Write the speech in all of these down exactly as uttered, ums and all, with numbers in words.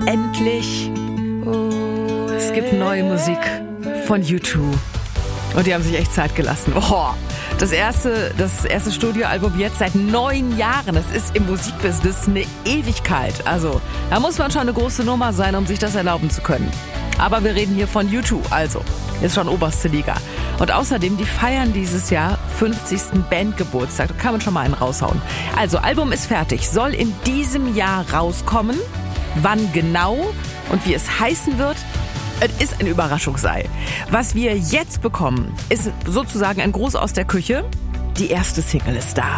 endlich. Es gibt neue Musik von U zwei. Und die haben sich echt Zeit gelassen. Oh, das erste, das erste Studioalbum jetzt seit neun Jahren. Das ist im Musikbusiness eine Ewigkeit. Also, da muss man schon eine große Nummer sein, um sich das erlauben zu können. Aber wir reden hier von U zwei, also ist schon oberste Liga. Und außerdem, die feiern dieses Jahr fünfzigsten Bandgeburtstag. Da kann man schon mal einen raushauen. Also, Album ist fertig, soll in diesem Jahr rauskommen. Wann genau und wie es heißen wird, es ist eine Überraschungsei. Was wir jetzt bekommen, ist sozusagen ein Gruß aus der Küche. Die erste Single ist da.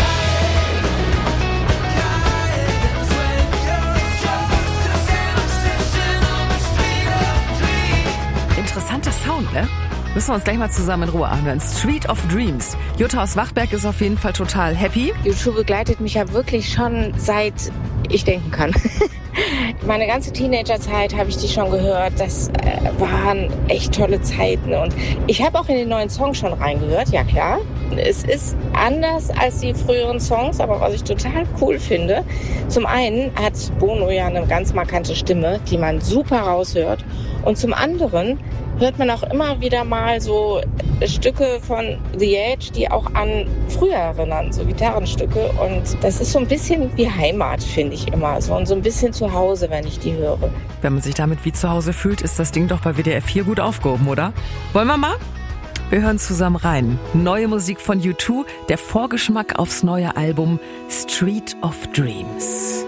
Interessanter Sound, ne? Müssen wir uns gleich mal zusammen in Ruhe anhören. Street of Dreams. Jutta aus Wachberg ist auf jeden Fall total happy. U zwei begleitet mich ja wirklich schon seit ich denken kann. Meine ganze Teenagerzeit habe ich die schon gehört. Das äh, waren echt tolle Zeiten. Und ich habe auch in den neuen Songs schon reingehört, ja klar. Es ist anders als die früheren Songs, aber was ich total cool finde, zum einen hat Bono ja eine ganz markante Stimme, die man super raushört. Und zum anderen hört man auch immer wieder mal so Stücke von The Edge, die auch an früher erinnern, so Gitarrenstücke. Und das ist so ein bisschen wie Heimat, finde ich immer. So, und so ein bisschen zu Hause, wenn ich die höre. Wenn man sich damit wie zu Hause fühlt, ist das Ding doch bei W D R vier gut aufgehoben, oder? Wollen wir mal? Wir hören zusammen rein. Neue Musik von U zwei, der Vorgeschmack aufs neue Album Street of Dreams.